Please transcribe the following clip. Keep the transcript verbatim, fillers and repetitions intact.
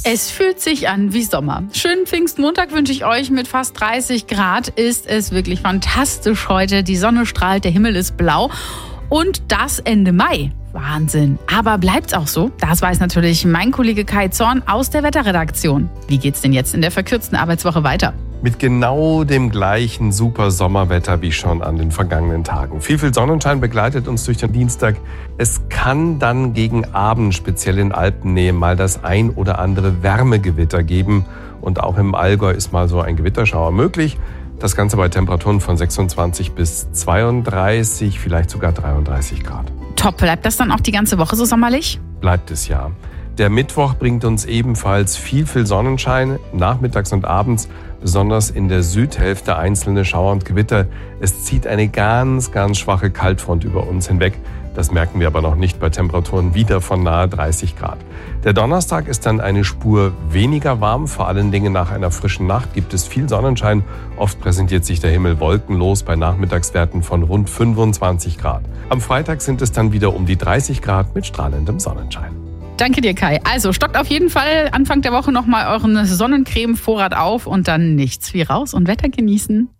Es fühlt sich an wie Sommer. Schönen Pfingstmontag wünsche ich euch. Mit fast dreißig Grad ist es wirklich fantastisch heute. Die Sonne strahlt, der Himmel ist blau. Und das Ende Mai. Wahnsinn. Aber bleibt's auch so? Das weiß natürlich mein Kollege Kai Zorn aus der Wetterredaktion. Wie geht's denn jetzt in der verkürzten Arbeitswoche weiter? Mit genau dem gleichen super Sommerwetter wie schon an den vergangenen Tagen. Viel, viel Sonnenschein begleitet uns durch den Dienstag. Es kann dann gegen Abend, speziell in Alpennähe, mal das ein oder andere Wärmegewitter geben. Und auch im Allgäu ist mal so ein Gewitterschauer möglich. Das Ganze bei Temperaturen von sechsundzwanzig bis zweiunddreißig, vielleicht sogar dreiunddreißig Grad. Top, bleibt das dann auch die ganze Woche so sommerlich? Bleibt es ja. Der Mittwoch bringt uns ebenfalls viel, viel Sonnenschein, nachmittags und abends, besonders in der Südhälfte einzelne Schauer und Gewitter. Es zieht eine ganz, ganz schwache Kaltfront über uns hinweg. Das merken wir aber noch nicht bei Temperaturen wieder von nahe dreißig Grad. Der Donnerstag ist dann eine Spur weniger warm. Vor allen Dingen nach einer frischen Nacht gibt es viel Sonnenschein. Oft präsentiert sich der Himmel wolkenlos bei Nachmittagswerten von rund fünfundzwanzig Grad. Am Freitag sind es dann wieder um die dreißig Grad mit strahlendem Sonnenschein. Danke dir, Kai. Also stockt auf jeden Fall Anfang der Woche nochmal euren Sonnencreme-Vorrat auf und dann nichts wie raus und Wetter genießen.